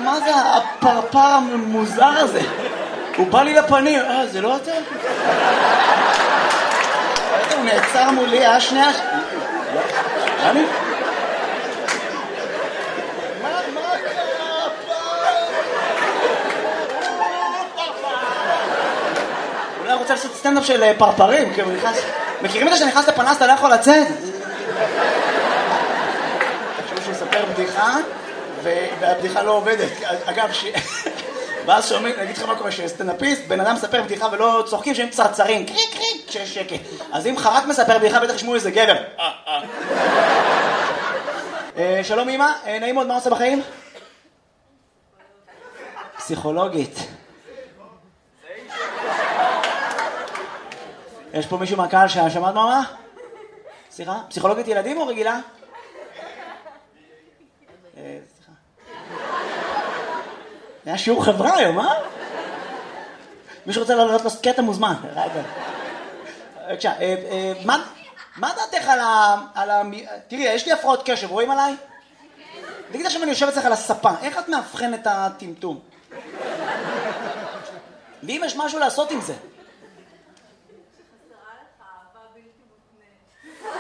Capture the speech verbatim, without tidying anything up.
מה זה הפרפר המוזר הזה? הוא בא לי לפנים, אה, זה לא אתה? הוא נעצר מולי, אה, שנייה? אני? מה, מה קרה פעם? אולי רוצה לעשות סטנדאפ של פרפרים, כי הוא נכנס... מכירים את זה שנכנס לפנס, אתה לא יכול לצאת? תחשבו שהוא יספר בדיחה, והבדיחה לא עובדת. אגב, ש... ואז שומעים, נגיד לך מה קורה, שסטנדאפיסט, בן אדם מספר בדיחה ולא צוחקים, שהם צרצרים, קריק קריק, כשיש שקט. אז אם חרק מספר בדיחה, בטח ישמעו איזה גבר. שלום אמא, נעים מאוד, מה עושה בחיים? פסיכולוגית. יש פה מישהו מהקהל ששמעת מה? סליחה? פסיכולוגית ילדים או רגילה? סליחה. היה שיעור חברה היום, אה? מישהו רוצה לעלות לו קטע מוזמן. בבקשה, מה דעתך על ה... תראי, יש לי הפרעות קשב, רואים עליי? תגיד עכשיו אני יושב אצלך על הספה, איך את מאבחן את הטמטום? ואם יש משהו לעשות עם זה?